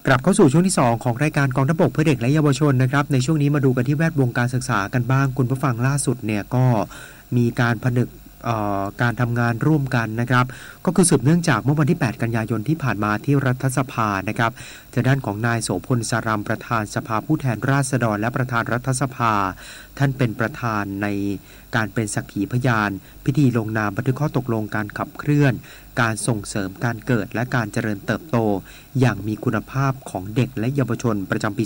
กลับเข้าสู่ช่วงที่2ของรายการกองทัพบกเพื่อเด็กและเยาวชนนะครับในช่วงนี้มาดูกันที่แวดวงการศึกษากันบ้างคุณผู้ฟังล่าสุดเนี่ยก็มีการผนึกการทำงานร่วมกันนะครับก็คือสืบเนื่องจากเมื่อวันที่8กันยายนที่ผ่านมาที่รัฐสภานะครับทางด้านของนายโสพลสรัมประธานสภาผู้แทนราษฎรและประธานรัฐสภาท่านเป็นประธานในการเป็นสักขีพยานพิธีลงนามบันทึกข้อตกลงการขับเคลื่อนการส่งเสริมการเกิดและการเจริญเติบโตอย่างมีคุณภาพของเด็กและเยาวชนประจำปี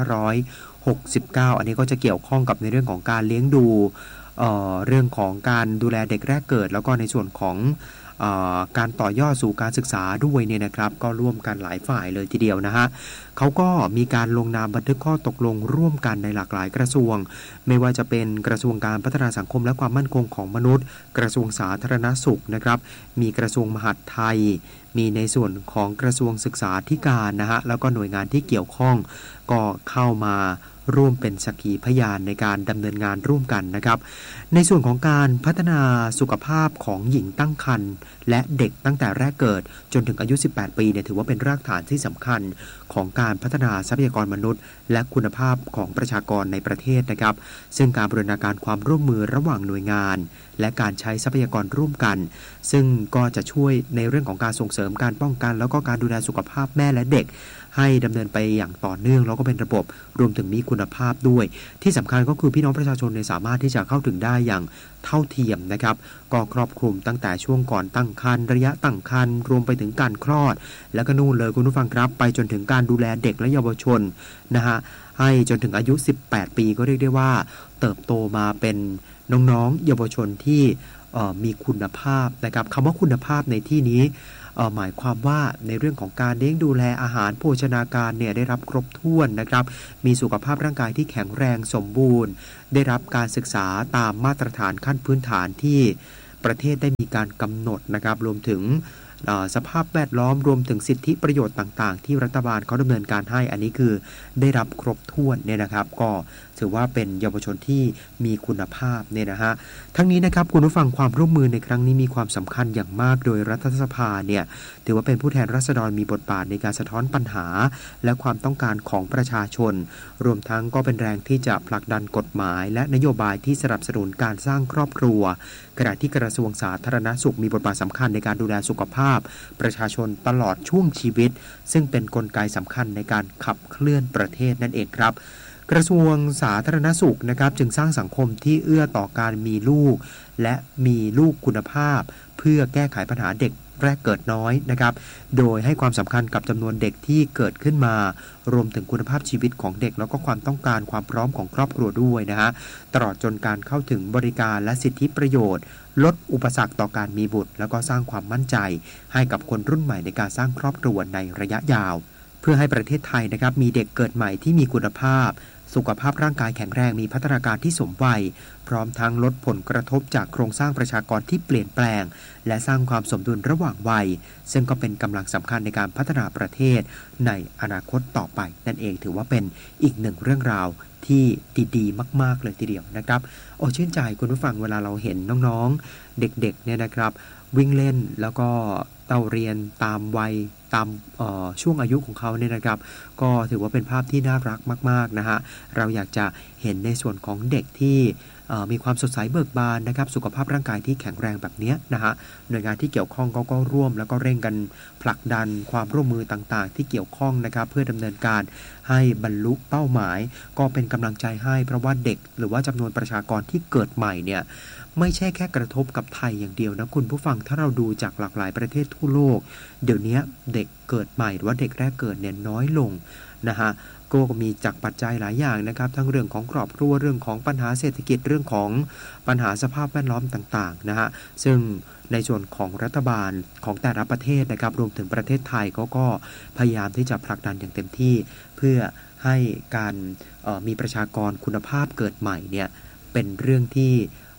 2569อันนี้ก็จะเกี่ยวข้องกับในเรื่องของการเลี้ยงดูเรื่องของการดูแลเด็กแรกเกิดแล้วก็ในส่วนของการต่อยอดสู่การศึกษาด้วยเนี่ยนะครับก็ร่วมกันหลายฝ่ายเลยทีเดียวนะฮะเขาก็มีการลงนามบันทึกข้อตกลงร่วมกันในหลากหลายกระทรวงไม่ว่าจะเป็นกระทรวงการพัฒนาสังคมและความมั่นคงของมนุษย์กระทรวงสาธารณสุขนะครับมีกระทรวงมหาดไทยมีในส่วนของกระทรวงศึกษาธิการนะฮะแล้วก็หน่วยงานที่เกี่ยวข้องก็เข้ามาร่วมเป็นสักขีพยานในการดำเนินงานร่วมกันนะครับในส่วนของการพัฒนาสุขภาพของหญิงตั้งครรภ์และเด็กตั้งแต่แรกเกิดจนถึงอายุ18ปีเนี่ยถือว่าเป็นรากฐานที่สำคัญของการพัฒนาทรัพยากรมนุษย์และคุณภาพของประชากรในประเทศนะครับซึ่งการบูรณาการความร่วมมือระหว่างหน่วยงานและการใช้ทรัพยากรร่วมกันซึ่งก็จะช่วยในเรื่องของการส่งเสริมการป้องกันแล้วก็การดูแลสุขภาพแม่และเด็กให้ดำเนินไปอย่างต่อเนื่องแล้วก็เป็นระบบรวมถึงมีคุณภาพด้วยที่สำคัญก็คือพี่น้องประชาชนสามารถที่จะเข้าถึงได้อย่างเท่าเทียมนะครับก็ครอบคลุมตั้งแต่ช่วงก่อนตั้งครรภ์ระยะตั้งครรภ์รวมไปถึงการคลอดแล้วก็นู่นเลยคุณผู้ฟังครับไปจนถึงการดูแลเด็กและเยาวชนนะฮะให้จนถึงอายุ18ปีก็เรียกได้ว่าเติบโตมาเป็นน้องๆเยาวชนที่มีคุณภาพนะครับคำว่าคุณภาพในที่นี้หมายความว่าในเรื่องของการเลี้ยงดูแลอาหารโภชนาการเนี่ยได้รับครบถ้วนนะครับมีสุขภาพร่างกายที่แข็งแรงสมบูรณ์ได้รับการศึกษาตามมาตรฐานขั้นพื้นฐานที่ประเทศได้มีการกำหนดนะครับรวมถึงสภาพแวดล้อมรวมถึงสิทธิประโยชน์ต่างๆที่รัฐบาลเขาดำเนินการให้อันนี้คือได้รับครบถ้วนเนี่ยนะครับก็ถือว่าเป็นเยาวชนที่มีคุณภาพเนี่ยนะฮะทั้งนี้นะครับคุณผู้ฟังความร่วมมือในครั้งนี้มีความสำคัญอย่างมากโดยรัฐสภาเนี่ยถือว่าเป็นผู้แทนราษฎรมีบทบาทในการสะท้อนปัญหาและความต้องการของประชาชนรวมทั้งก็เป็นแรงที่จะผลักดันกฎหมายและนโยบายที่สนับสนุนการสร้างครอบครัวขณะที่กระทรวงสาธารณสุขมีบทบาทสำคัญในการดูแลสุขภาพประชาชนตลอดช่วงชีวิตซึ่งเป็นกลไกสำคัญในการขับเคลื่อนประเทศนั่นเองครับกระทรวงสาธารณสุขนะครับจึงสร้างสังคมที่เอื้อต่อการมีลูกและมีลูกคุณภาพเพื่อแก้ไขปัญหาเด็กแรกเกิดน้อยนะครับโดยให้ความสำคัญกับจำนวนเด็กที่เกิดขึ้นมารวมถึงคุณภาพชีวิตของเด็กแล้วก็ความต้องการความพร้อมของครอบครัวด้วยนะฮะตลอดจนการเข้าถึงบริการและสิทธิประโยชน์ลดอุปสรรคต่อการมีบุตรแล้วก็สร้างความมั่นใจให้กับคนรุ่นใหม่ในการสร้างครอบครัวในระยะยาวเพื่อให้ประเทศไทยนะครับมีเด็กเกิดใหม่ที่มีคุณภาพสุขภาพร่างกายแข็งแรงมีพัฒนาการที่สมวัยพร้อมทั้งลดผลกระทบจากโครงสร้างประชากรที่เปลี่ยนแปลงและสร้างความสมดุลระหว่างวัยซึ่งก็เป็นกำลังสำคัญในการพัฒนาประเทศในอนาคตต่อไปนั่นเองถือว่าเป็นอีกหนึ่งเรื่องราวที่ดีๆมากๆเลยทีเดียวนะครับโอ้ชื่นใจคุณผู้ฟังเวลาเราเห็นน้องๆเด็กๆเนี่ยนะครับวิ่งเล่นแล้วก็เต้าเรียนตามวัยตามช่วงอายุของเขาเนี่ยนะครับก็ถือว่าเป็นภาพที่น่ารักมากๆนะฮะเราอยากจะเห็นในส่วนของเด็กที่มีความสดใสเบิกบานนะครับสุขภาพร่างกายที่แข็งแรงแบบนี้นะฮะหน่วยงานที่เกี่ยวข้องก็ร่วมแล้วก็เร่งกันผลักดันความร่วมมือต่างๆที่เกี่ยวข้องนะครับเพื่อดำเนินการให้บรรลุเป้าหมายก็เป็นกำลังใจให้เพราะว่าเด็กหรือว่าจำนวนประชากรที่เกิดใหม่เนี่ยไม่ใช่แค่กระทบกับไทยอย่างเดียวนะคุณผู้ฟังถ้าเราดูจากหลากหลายประเทศทั่วโลกเดี๋ยวนี้เด็กเกิดใหม่หรือว่าเด็กแรกเกิดเนี่ยน้อยลงนะฮะก็มีจากปัจจัยหลายอย่างนะครับทั้งเรื่องของครอบครัวเรื่องของปัญหาเศรษฐกิจเรื่องของปัญหาสภาพแวดล้อมต่างๆนะฮะซึ่งในส่วนของรัฐบาลของแต่ละประเทศนะครับรวมถึงประเทศไทยก็พยายามที่จะผลักดันอย่างเต็มที่เพื่อให้การมีประชากรคุณภาพเกิดใหม่เนี่ยเป็นเรื่องที่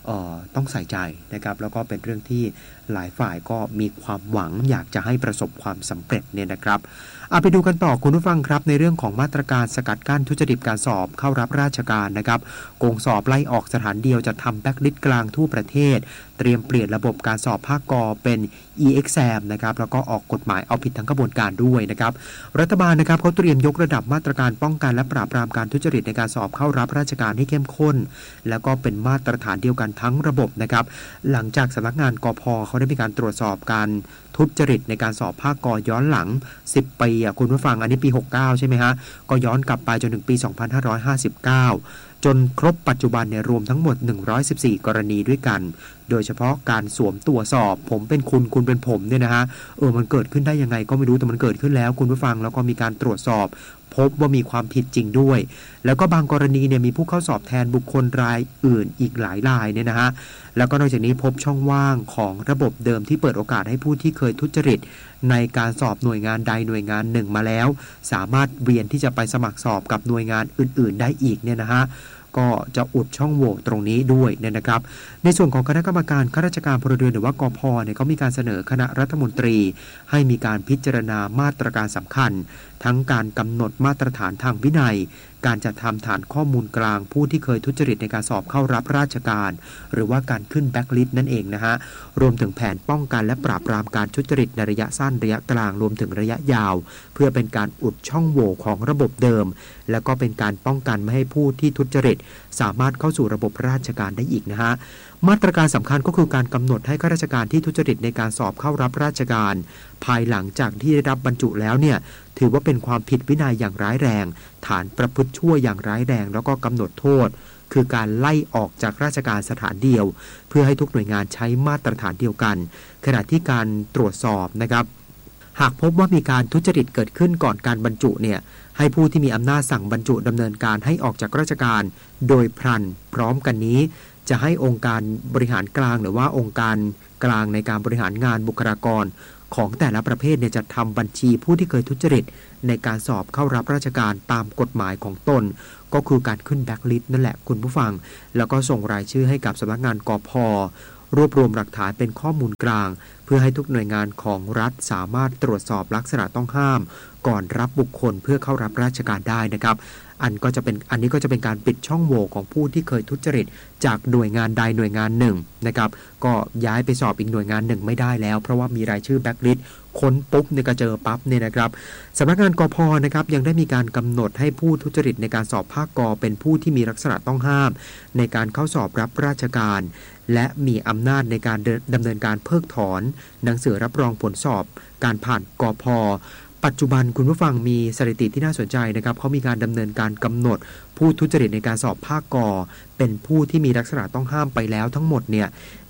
ต้องใส่ใจนะครับแล้วก็เป็นเรื่องที่หลายฝ่ายก็มีความหวังอยากจะให้ประสบความสำเร็จเนี่ยนะครับไปดูกันต่อคุณผู้ฟังครับในเรื่องของมาตรการสกัดกั้นทุจริตการสอบเข้ารับราชการนะครับโกงสอบไล่ออกสถานเดียวจะทำแบ็คลิสต์กลางทั่วประเทศเตรียมเปลี่ยนระบบการสอบภาคก.เป็น e-exam นะครับแล้วก็ออกกฎหมายเอาผิดทั้งกระบวนการด้วยนะครับรัฐบาลนะครับเขาเตรียมยกระดับมาตรการป้องกันและปราบปรามการทุจริตในการสอบเข้ารับราชการให้เข้มข้นแล้วก็เป็นมาตรฐานเดียวกันทั้งระบบนะครับหลังจากสำนักงานกพ.เขาได้มีการตรวจสอบการทุจริตในการสอบภาคก.ย้อนหลัง10 ปีคุณผู้ฟังอันนี้ปี69ใช่ไหมฮะก็ย้อนกลับไปจนถึงปี2559จนครบปัจจุบันเนี่ยรวมทั้งหมด114กรณีด้วยกันโดยเฉพาะการสวมตัวสอบผมเป็นคุณเป็นผมเนี่ยนะฮะมันเกิดขึ้นได้ยังไงก็ไม่รู้แต่มันเกิดขึ้นแล้วคุณผู้ฟังแล้วก็มีการตรวจสอบพบว่ามีความผิดจริงด้วยแล้วก็บางกรณีเนี่ยมีผู้เข้าสอบแทนบุคคลรายอื่นอีกหลายรายเนี่ยนะฮะแล้วก็นอกจากนี้พบช่องว่างของระบบเดิมที่เปิดโอกาสให้ผู้ที่เคยทุจริตในการสอบหน่วยงานใดหน่วยงานหนึ่งมาแล้วสามารถเวียนที่จะไปสมัครสอบกับหน่วยงานอื่นๆได้อีกเนี่ยนะฮะก็จะอุดช่องโหว่ตรงนี้ด้วยเนี่ยนะครับในส่วนของคณะกรรมการข้าราชการพลเรือนหรือว่ากพ.เนี่ยเขามีการเสนอคณะรัฐมนตรีให้มีการพิจารณามาตรการสำคัญทั้งการกำหนดมาตรฐานทางวินัยการจัดทำฐานข้อมูลกลางผู้ที่เคยทุจริตในการสอบเข้ารับราชการหรือว่าการขึ้นแบ็คลิสต์นั่นเองนะฮะรวมถึงแผนป้องกันและปราบปรามการทุจริตในระยะสั้นระยะกลางรวมถึงระยะยาวเพื่อเป็นการอุดช่องโหว่ของระบบเดิมแล้วก็เป็นการป้องกันไม่ให้ผู้ที่ทุจริตสามารถเข้าสู่ระบบราชการได้อีกนะฮะมาตรการสำคัญก็คือการกำหนดให้ข้าราชการที่ทุจริตในการสอบเข้ารับราชการภายหลังจากที่ได้รับบรรจุแล้วเนี่ยถือว่าเป็นความผิดวินัยอย่างร้ายแรงฐานประพฤติชั่วอย่างร้ายแรงแล้วก็กำหนดโทษคือการไล่ออกจากราชการสถานเดียวเพื่อให้ทุกหน่วยงานใช้มาตรฐานเดียวกันขณะที่การตรวจสอบนะครับหากพบว่ามีการทุจริตเกิดขึ้นก่อนการบรรจุเนี่ยให้ผู้ที่มีอำนาจสั่งบรรจุดำเนินการให้ออกจากราชการโดยพลันพร้อมกันนี้จะให้องค์การบริหารกลางหรือว่าองค์การกลางในการบริหารงานบุคลากรของแต่ละประเภทเนี่ยจะทำบัญชีผู้ที่เคยทุจริตในการสอบเข้ารับราชการตามกฎหมายของตนก็คือการขึ้นแบ็คลิสต์นั่นแหละคุณผู้ฟังแล้วก็ส่งรายชื่อให้กับสำนักงานกพ.รวบรวมหลักฐานเป็นข้อมูลกลางเพื่อให้ทุกหน่วยงานของรัฐสามารถตรวจสอบลักษณะต้องห้ามก่อนรับบุคคลเพื่อเข้ารับราชการได้นะครับอันนี้ก็จะเป็นการปิดช่องโหว่ของผู้ที่เคยทุจริตจากหน่วยงานใดหน่วยงานหนึ่งนะครับก็ย้ายไปสอบอีกหน่วยงานหนึ่งไม่ได้แล้วเพราะว่ามีรายชื่อแบ็คลิสต์ค้นปุ๊บเนี่ยก็เจอปั๊บเนี่ยนะครับสำนักงานกพ.นะครับยังได้มีการกำหนดให้ผู้ทุจริตในการสอบภาคก.เป็นผู้ที่มีลักษณะต้องห้ามในการเข้าสอบรับราชการและมีอำนาจในการดำเนินการเพิกถอนหนังสือรับรองผลสอบการผ่านกพ.ปัจจุบันคุณผู้ฟังมีสถิติที่น่าสนใจนะครับเขามีการดำเนินการกำหนดผู้ทุจริตในการสอบภาคก.เป็นผู้ที่มีลักษณะต้องห้ามไปแล้วทั้งหมดเนี่ย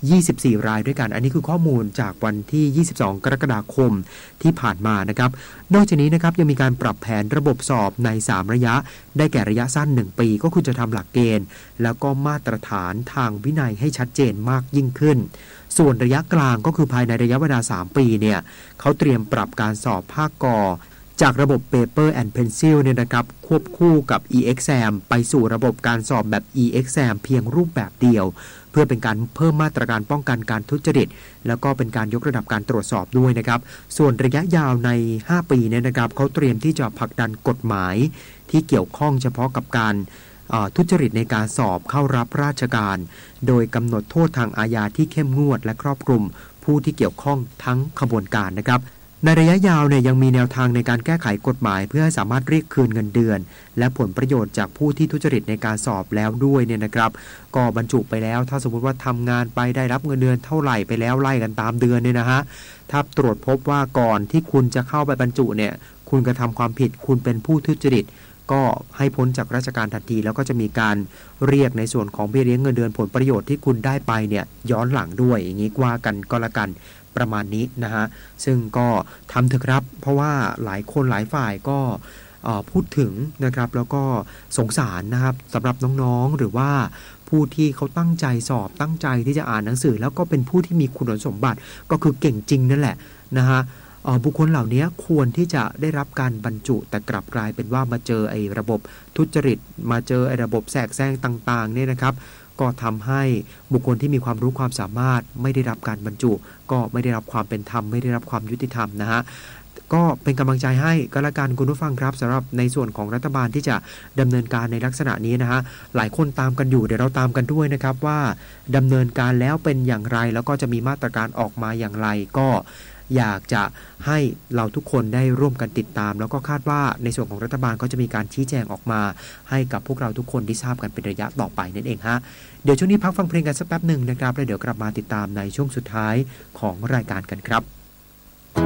24 รายด้วยกันอันนี้คือข้อมูลจากวันที่22 กรกฎาคมที่ผ่านมานะครับนอกจากนี้นะครับยังมีการปรับแผนระบบสอบใน3ระยะได้แก่ระยะสั้น1ปีก็คือจะทำหลักเกณฑ์แล้วก็มาตรฐานทางวินัยให้ชัดเจนมากยิ่งขึ้นส่วนระยะกลางก็คือภายในระยะเวลา3ปีเนี่ยเขาเตรียมปรับการสอบภาคก.จากระบบ Paper and Pencil เนี่ยนะครับควบคู่กับ e-exam ไปสู่ระบบการสอบแบบ e-exam เพียงรูปแบบเดียวเพื่อเป็นการเพิ่มมาตรการป้องกันการทุจริตแล้วก็เป็นการยกระดับการตรวจสอบด้วยนะครับส่วนระยะยาวใน5ปีเนี่ยนะครับเขาเตรียมที่จะผลักดันกฎหมายที่เกี่ยวข้องเฉพาะกับการทุจริตในการสอบเข้ารับราชการโดยกำหนดโทษทางอาญาที่เข้มงวดและครอบคลุมผู้ที่เกี่ยวข้องทั้งขบวนการนะครับในระยะยาวเนี่ยยังมีแนวทางในการแก้ไขกฎหมายเพื่อให้สามารถเรียกคืนเงินเดือนและผลประโยชน์จากผู้ที่ทุจริตในการสอบแล้วด้วยเนี่ยนะครับก็บรรจุไปแล้วถ้าสมมติว่าทำงานไปได้รับเงินเดือนเท่าไหร่ไปแล้วไล่กันตามเดือนเนี่ยนะฮะถ้าตรวจพบว่าก่อนที่คุณจะเข้าไปบรรจุเนี่ยคุณกระทำความผิดคุณเป็นผู้ทุจริตก็ให้พ้นจากราชการทันทีแล้วก็จะมีการเรียกในส่วนของเบี้ยเลี้ยงเงินเดือนผลประโยชน์ที่คุณได้ไปเนี่ยย้อนหลังด้วยอย่างนี้ว่ากันก็แล้วกันประมาณนี้นะฮะซึ่งก็ทำเถอะครับเพราะว่าหลายคนหลายฝ่ายก็พูดถึงนะครับแล้วก็สงสารนะครับสำหรับน้องๆหรือว่าผู้ที่เขาตั้งใจสอบตั้งใจที่จะอ่านหนังสือแล้วก็เป็นผู้ที่มีคุณสมบัติก็คือเก่งจริงนั่นแหละนะฮะบุคคลเหล่านี้ควรที่จะได้รับการบรรจุแต่กลับกลายเป็นว่ามาเจอไอ้ระบบทุจริตมาเจอไอ้ระบบแทรกแซงต่างๆเนี่ยนะครับก็ทำให้บุคคลที่มีความรู้ความสามารถไม่ได้รับการบรรจุก็ไม่ได้รับความเป็นธรรมไม่ได้รับความยุติธรรมนะฮะก็เป็นกำลังใจให้ก็แล้วกันคุณผู้ฟังครับสำหรับในส่วนของรัฐบาลที่จะดำเนินการในลักษณะนี้นะฮะหลายคนตามกันอยู่เดี๋ยวเราตามกันด้วยนะครับว่าดำเนินการแล้วเป็นอย่างไรแล้วก็จะมีมาตรการออกมาอย่างไรก็อยากจะให้เราทุกคนได้ร่วมกันติดตามแล้วก็คาดว่าในส่วนของรัฐบาลก็จะมีการชี้แจงออกมาให้กับพวกเราทุกคนที่ทราบกันเป็นระยะต่อไปนั่นเองฮะเดี๋ยวช่วงนี้พักฟังเพลงกันสักแป๊บหนึ่งนะครับแล้วเดี๋ยวกลับมาติดตามในช่วงสุดท้ายของรายการกันครับ